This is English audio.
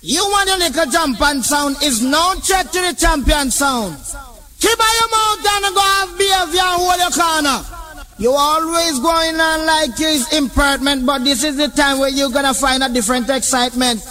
You want your little jump and sound is no threat to the champion sound. Keep on your mouth and go have behavior and hold your corner. You always going on like it's impertinent, but this is the time where you're gonna find a different excitement.